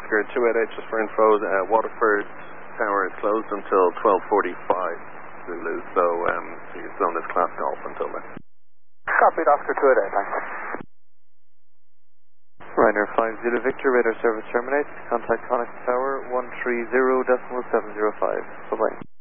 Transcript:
Oscar 288, just for info, Waterford Tower is closed until 12:45 Zulu, so your zone is class golf until then. Copied, Oscar 288, thanks. Ryanair 5 Zulu Victor, radar service terminates. Contact Connacht Tower 130.705. Bye-bye.